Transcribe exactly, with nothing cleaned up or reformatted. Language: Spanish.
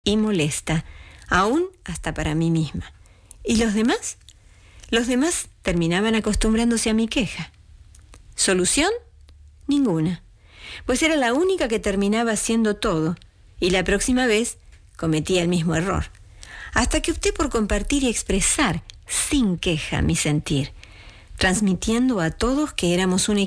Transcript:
y molesta, aún hasta para mí misma. ¿Y los demás? Los demás terminaban acostumbrándose a mi queja. ¿Solución? Ninguna, pues era la única que terminaba haciendo todo, y la próxima vez cometía el mismo error, hasta que opté por compartir y expresar sin queja mi sentir, transmitiendo a todos que éramos un